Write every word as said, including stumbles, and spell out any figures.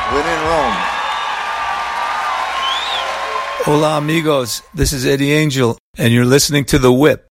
When in Rome. Hola, amigos. This is Eddie Angel, and you're listening to The Whip.